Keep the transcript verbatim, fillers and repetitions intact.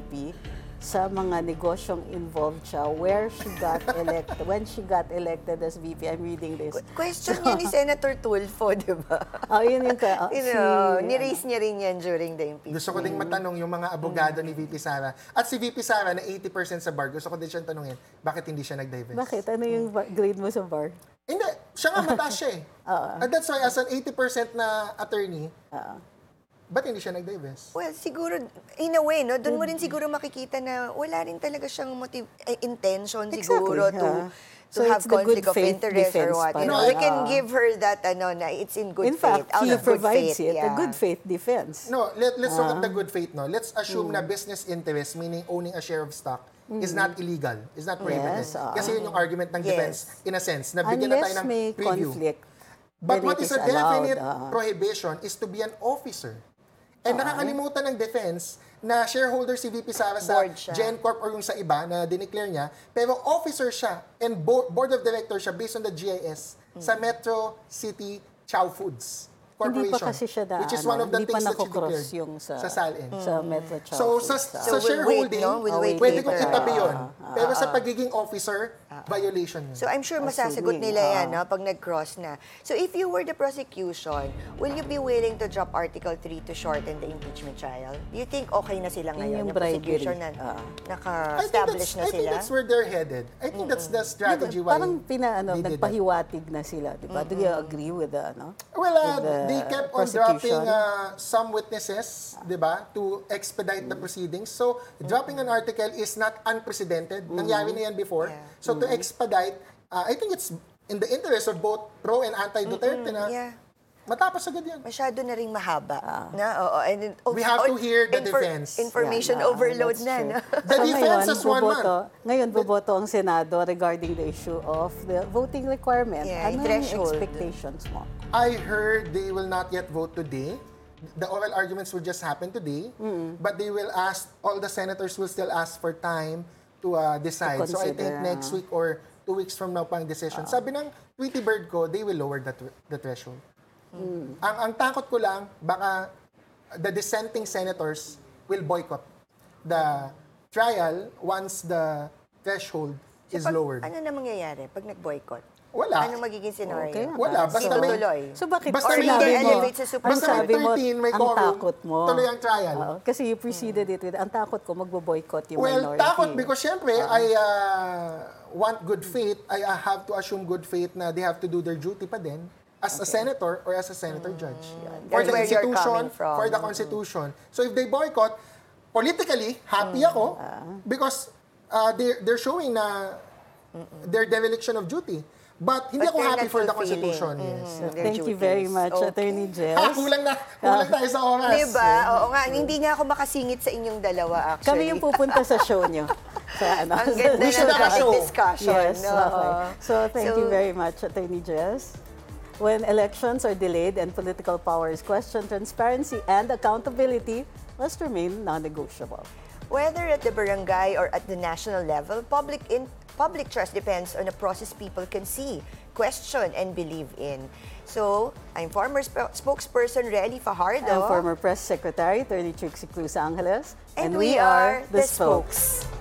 P sa mga negosyong involved siya where she got elected, when she got elected as V P. I'm reading this. Question so, niya ni Senator Tulfo, di ba? Oh, yun yung ka. Oh, you si, know, ni-raise niya rin yan during the impeachment. Gusto ko ding matanong yung mga abogado ni V P Sara. At si V P Sara na eighty percent sa bar, gusto ko din siyang tanungin, bakit hindi siya nag-divest? Bakit? Ano yung grade mo sa bar? Hindi. Siya nga mataas siya eh. Uh, And that's why as an eighty percent na attorney, uh, ba't hindi siya nag-divest? Well, siguro, in a way, no, doon mo rin siguro makikita na wala rin talaga siyang motive, eh, intention siguro exactly, to, huh? to So have it's the conflict good of faith interest or defense what. pa You know, rin. we can Ah. give her that, ano, na it's in good in faith. fact, Out he of good provides faith, it, yeah. a good faith defense. No, let, let's look at the good faith, no? Let's assume na business interest, meaning owning a share of stock, is not illegal, is not prohibited. Yes, ah. Kasi yun yung argument ng defense, Yes. in a sense, na bigyan na tayo Unless ng may preview. conflict, But then what it is a allowed, definite ah. prohibition is to be an officer. And nakakalimutan ng defense na shareholder si V P Sara sa Board siya. GenCorp or yung sa iba na dineclare niya, pero officer siya and bo- board of directors siya based on the G I S sa Metro City Chow Foods Hindi Corporation. pa kasi siya na, which is ano, one of the hindi pa things that she nakukross declared yung sa, sa SALN. sa Metro Chow So, Foods, sa, ah. sa So, we'll shareholding, wait, no? We'll wait pwede later. kong itabi yun. Ah, Pero sa pagiging officer, violation yun. So I'm sure masasagot Assuming, nila yan ah. no, pag nag-cross na. So if you were the prosecution, will you be willing to drop Article three to shorten the impeachment trial? Do you think okay na sila Yun ngayon? yung Yung prosecution na bribery. Ah. I think, naka-establish that's, na I think sila? that's where they're headed. I think that's the strategy why Parang pina, ano, they did that. nagpahiwatig na sila, di ba? Do you agree with the, ano? Well, uh, with the they kept on prosecution? dropping uh, some witnesses, di ba, to expedite the proceedings. So, dropping an article is not unprecedented. Nangyari na yan before. Yeah. So, to expedite, uh, I think it's in the interest of both pro and anti-Duterte na Yeah. matapos agad yan. Masyado na ring mahaba. Na, oo. And, then, We have to hear the defense. Information Yeah, no, overload that's na. true. No? The So defense ngayon, has one boboto, man. ngayon, boboto ang Senado regarding the issue of the voting requirement. Yeah, ano yung threshold. expectations mo? I heard they will not yet vote today. The oral arguments will just happen today. But they will ask, all the senators will still ask for time to uh, decide. To so I think consider, next ah. week or two weeks from now pang decision. Sabi ng Tweety Bird ko, they will lower the, thr- the threshold. Ang, ang takot ko lang, baka the dissenting senators will boycott the trial once the threshold is Pag- lowered. Ano na mangyayari pag nag-boycott? Wala. Ano magiging scenario? Okay. Wala. Basta Hindi may, tutuloy. So bakit Basta Or may hindi sinabi mo, elevate sa Supreme Basta ang may sabi mo, thirteen, may ang quorum, takot mo. tuloy ang trial. Oo, kasi you preceded it with, ang takot ko, magbo-boycott yung Well, minority. takot because syempre, I uh, want good faith. I uh, have to assume good faith na they have to do their duty pa din as a senator or as a senator judge. For That's the where you're institution, coming from. for the constitution. So if they boycott, politically, happy ako because uh, they're, they're showing na their dereliction of duty. But hindi But ako they're happy not for the fulfilling. constitution. Yes. Mm, So, their thank you very duties. much, Okay. Attorney Jess. Ah, kulang na. Kulang tayo sa oras. Diba? Oo nga, hindi nga ako makasingit sa inyong dalawa Kami actually. yung pupunta sa show nyo. Sa, ano, Ang ganda We should ng have a topic show. discussion. Yes, no? okay. So, thank So- you very much, Attorney Jess. When elections are delayed and political power is questioned, transparency and accountability must remain non-negotiable. Whether at the barangay or at the national level, public in public trust depends on a process people can see, question, and believe in. So, I'm former sp- spokesperson Relly Fajardo. I'm former Press Secretary, Attorney Trixie Cruz Angeles. And we are the spokes.